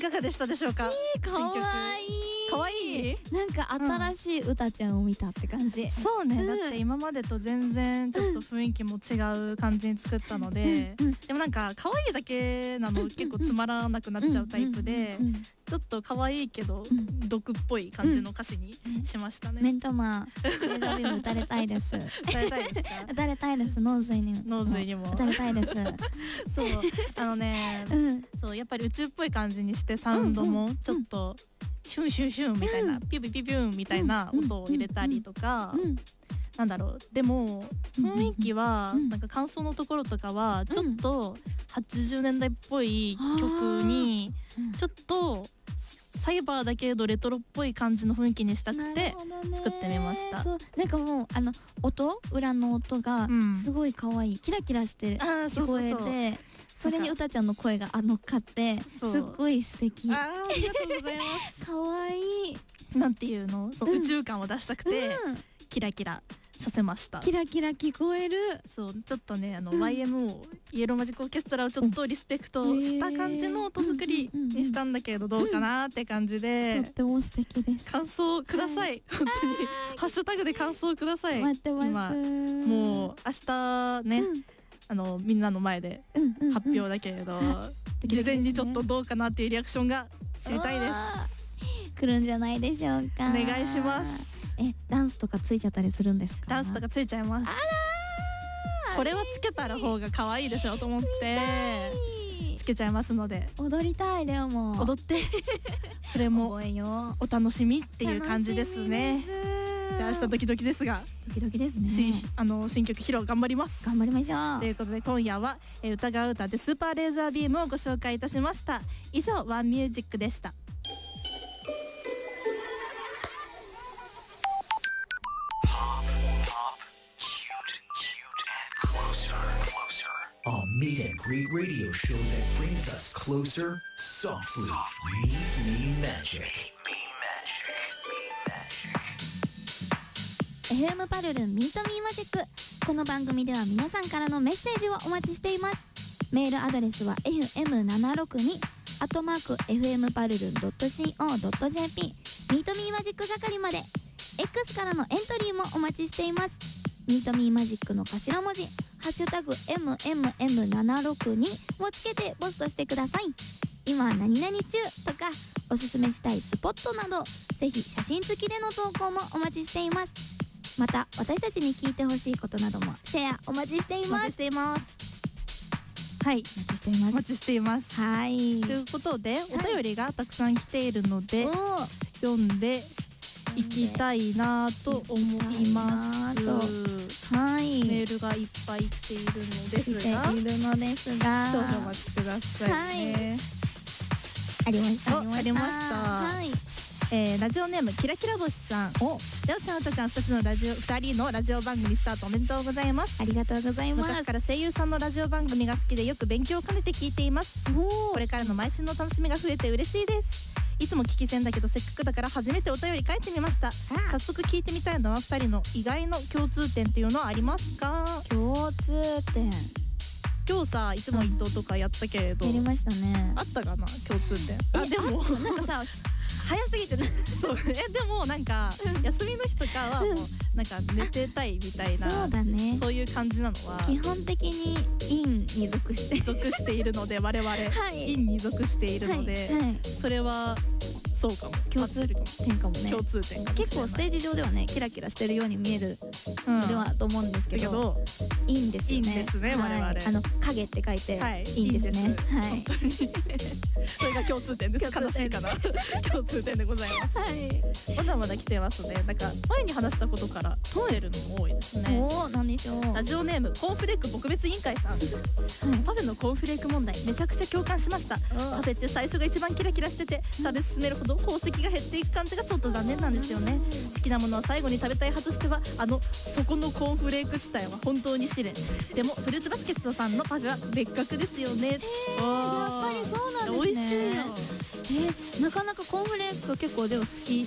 かがでしたでしょうか。 かわいい。 かわいい。 なんか新しい歌ちゃんを見たって感じ。 そうね、だって今までと全然ちょっと雰囲気も違う感じに作ったので、でもなんか可愛いだけなの結構つまらなくなっちゃうタイプで、ちょっと可愛いけど毒っぽい感じの歌詞にしましたね。 メントマン、レーザービーム打たれたいです。 歌いたいですか？ 打たれたいです。脳髄にも打たれたいです。 そうそうやっぱり宇宙っぽい感じにしてサウンドもちょっとシュンシュンシュンみたいな、ピュピュピュピュンみたいな音を入れたりとか、なんだろう、でも雰囲気はなんか感想のところとかはちょっと80年代っぽい曲にちょっとサイバーだけどレトロっぽい感じの雰囲気にしたくて作ってみました。 なんかもう裏の音がすごい可愛い、キラキラして聞こえて、それに歌ちゃんの声が乗っかってすっごい素敵。 ありがとうございます。 可愛い。 なんていうの、宇宙感を出したくてキラキラさせました。 キラキラ聞こえる。 そうちょっとねYMO イエローマジックオーケストラをちょっとリスペクトした感じの音作りにしたんだけどどうかなって感じで、 とっても素敵です。 感想ください。本当にハッシュタグで感想ください。 待ってます。 もう明日ね、みんなの前で発表だけれど、事前にちょっとどうかなっていうリアクションが知りたいです。 来るんじゃないでしょうか。 お願いします。 ダンスとかついちゃったりするんですか？ ダンスとかついちゃいます。これはつけたら方が可愛いでしょと思ってつけちゃいますので、 踊りたい。レオも踊ってそれもお楽しみっていう感じですね。じゃあ明日ドキドキですが、 ドキドキですね。 新曲披露頑張ります。 頑張りましょう。 ということで今夜は歌が歌でスーパーレーザービームをご紹介いたしました。以上ワンミュージックでした。 A meet and greet radio show that brings us closer softly. Me Magic. FM パルルンミートミーマジック。この番組では皆さんからのメッセージをお待ちしています。メールアドレスは fm762@fmparlun.co.jp ミートミーマジック係まで。 X からのエントリーもお待ちしています。ミートミーマジックの頭文字ハッシュタグ MMM762 をつけてポストしてください。今何々中とかおすすめしたいスポットなど、ぜひ写真付きでの投稿もお待ちしています。また私たちに聞いてほしいことなどもシェアお待ちしています。 お待ちしています。はい、お待ちしています。 はい、 ということでお便りがたくさん来ているので、読んでいきたいなと思います。 はい、 メールがいっぱい来ているのですが、 どうぞお待ちくださいね。 ありました。 ありました。はい。ラジオネームキラキラ星さん。レオちゃん、うたちゃん、2人のラジオ番組スタートおめでとうございます。 ありがとうございます。 昔から声優さんのラジオ番組が好きでよく勉強を兼ねて聞いています。これからの毎週の楽しみが増えて嬉しいです。いつも聞き戦だけどせっかくだから初めてお便り書いてみました。早速聞いてみたいのは2人の意外の共通点っていうのはありますか？ 共通点、 今日さ一問一答とかやったけれど、 やりましたね。 あったかな共通点。でもなんかさ早すぎてる。 そうでもなんか休みの日とかはもうなんか寝てたいみたいな、 そうだね、 そういう感じなのは基本的に陰に属しているので我々、陰に属しているので、それはそうかも、 共通点かもね。 共通点かもしれない。 結構ステージ上ではねキラキラしてるように見えるのではと思うんですけど、陰ですよね。 陰ですね、我々。 影って書いて陰ですね。はい。 それが共通点です。悲しいかな。共通点でございます。はい。まだまだ来てますね。なんか前に話したことから来てるのも多いですね。 何でしょう。 ラジオネームコーンフレーク撲滅委員会さん。パフェのコーンフレーク問題めちゃくちゃ共感しました。パフェって最初が一番キラキラしてて食べ進めるほど宝石が減っていく感じがちょっと残念なんですよね。好きなものは最後に食べたい派としてはそこのコーンフレーク自体は本当に試練。でもフルーツバスケットさんのパフェは別格ですよね。 やっぱりそうなんですね。 美味しいよ。 なかなかコーンフレークが結構でも好き